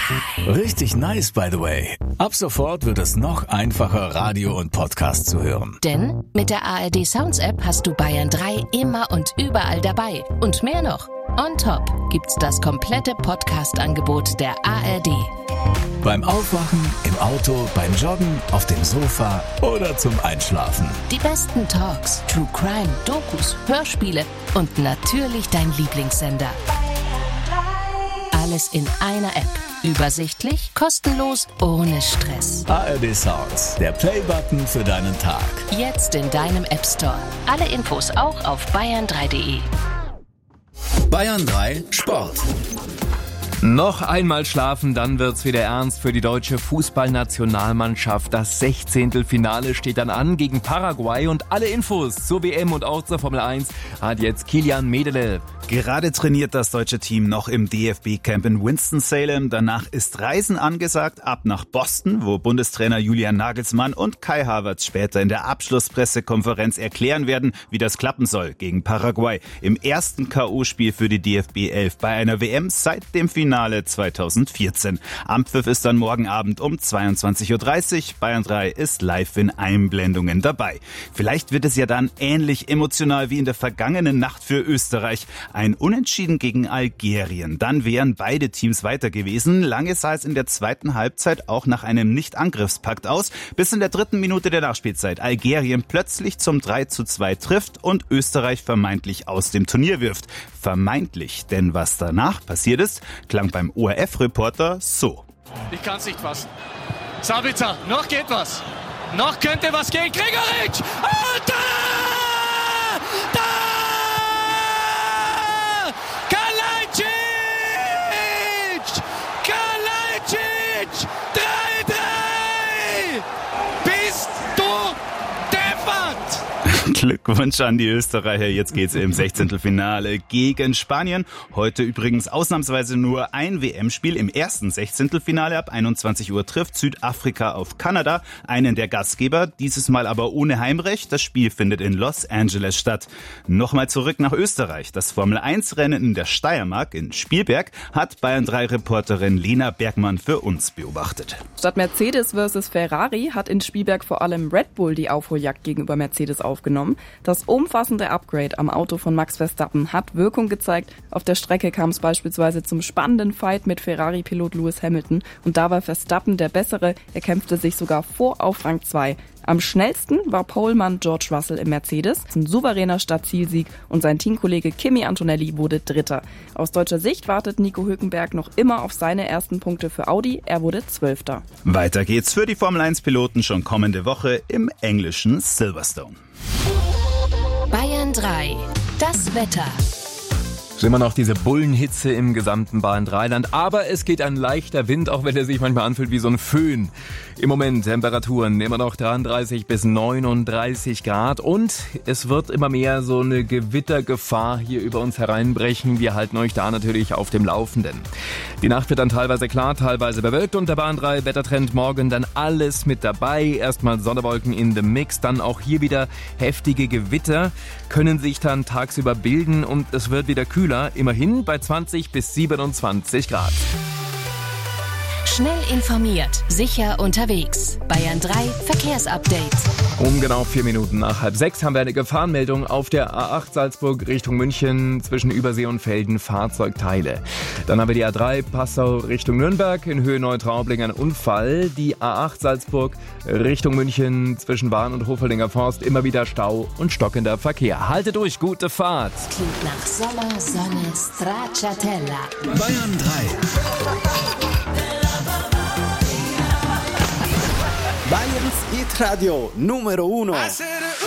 Richtig nice, by the way. Ab sofort wird es noch einfacher, Radio und Podcast zu hören. Denn mit der ARD Sounds App hast du Bayern 3 immer und überall dabei. Und mehr noch. On top gibt's das komplette Podcast-Angebot der ARD. Beim Aufwachen, im Auto, beim Joggen, auf dem Sofa oder zum Einschlafen. Die besten Talks, True Crime, Dokus, Hörspiele und natürlich dein Lieblingssender. Alles in einer App. Übersichtlich, kostenlos, ohne Stress. ARD Sounds, der Playbutton für deinen Tag. Jetzt in deinem App Store. Alle Infos auch auf bayern3.de. Bayern 3 Sport. Noch einmal schlafen, dann wird's wieder ernst für die deutsche Fußballnationalmannschaft. Das 16. Finale steht dann an gegen Paraguay und alle Infos zur WM und auch zur Formel 1 hat jetzt Kilian Medele. Gerade trainiert das deutsche Team noch im DFB-Camp in Winston-Salem. Danach ist Reisen angesagt, ab nach Boston, wo Bundestrainer Julian Nagelsmann und Kai Havertz später in der Abschlusspressekonferenz erklären werden, wie das klappen soll gegen Paraguay im ersten K.O.-Spiel für die DFB 11 bei einer WM seit dem Finale 2014. Anpfiff ist dann morgen Abend um 22.30 Uhr. Bayern 3 ist live in Einblendungen dabei. Vielleicht wird es ja dann ähnlich emotional wie in der vergangenen Nacht für Österreich. Ein Unentschieden gegen Algerien. Dann wären beide Teams weiter gewesen. Lange sah es in der zweiten Halbzeit auch nach einem Nicht-Angriffspakt aus, bis in der 3. Minute der Nachspielzeit Algerien plötzlich zum 3:2 trifft und Österreich vermeintlich aus dem Turnier wirft. Vermeintlich, denn was danach passiert ist, klang beim ORF-Reporter so. Ich kann's nicht fassen. Sabitzer, noch geht was. Noch könnte was gehen. Gregoritsch! Und da! Kalajdzic! Kalajdzic! 3-3! Bist du deppert! Glückwunsch an die Österreicher. Jetzt geht's im 16. Finale gegen Spanien. Heute übrigens ausnahmsweise nur ein WM-Spiel. Im ersten 16. Finale ab 21 Uhr trifft Südafrika auf Kanada, einen der Gastgeber, dieses Mal aber ohne Heimrecht. Das Spiel findet in Los Angeles statt. Nochmal zurück nach Österreich. Das Formel-1-Rennen in der Steiermark in Spielberg hat Bayern 3-Reporterin Lena Bergmann für uns beobachtet. Statt Mercedes versus Ferrari hat in Spielberg vor allem Red Bull die Aufholjagd gegenüber Mercedes aufgenommen. Das umfassende Upgrade am Auto von Max Verstappen hat Wirkung gezeigt. Auf der Strecke kam es beispielsweise zum spannenden Fight mit Ferrari-Pilot Lewis Hamilton und da war Verstappen der Bessere. Er kämpfte sich sogar vor auf Rang 2. Am schnellsten war Polemann George Russell im Mercedes, ein souveräner Startzielsieg und sein Teamkollege Kimi Antonelli wurde Dritter. Aus deutscher Sicht wartet Nico Hülkenberg noch immer auf seine ersten Punkte für Audi, er wurde 12. Weiter geht's für die Formel-1-Piloten schon kommende Woche im englischen Silverstone. Bayern 3. Das Wetter. Es ist immer noch diese Bullenhitze im gesamten Bayern 3-Land, aber es geht ein leichter Wind, auch wenn er sich manchmal anfühlt wie so ein Föhn. Im Moment Temperaturen immer noch 33 bis 39 Grad und es wird immer mehr so eine Gewittergefahr hier über uns hereinbrechen. Wir halten euch da natürlich auf dem Laufenden. Die Nacht wird dann teilweise klar, teilweise bewölkt und der Bayern 3 Wettertrend morgen dann alles mit dabei. Erstmal Sonderwolken in the Mix, dann auch hier wieder heftige Gewitter, können sich dann tagsüber bilden und es wird wieder kühler. Immerhin bei 20 bis 27 Grad. Schnell informiert, sicher unterwegs. Bayern 3 Verkehrsupdate. Um genau 4 Minuten nach 5:30 haben wir eine Gefahrenmeldung auf der A8 Salzburg Richtung München zwischen Übersee und Velden Fahrzeugteile. Dann haben wir die A3 Passau Richtung Nürnberg in Höhe Neutraubling ein Unfall. Die A8 Salzburg Richtung München zwischen Bahn und Hofeldinger Forst immer wieder Stau und stockender Verkehr. Halte durch, gute Fahrt. Klingt nach Sommer, Sonne, Stracciatella. Bayern 3. Bayerns Hit Radio Numero 1.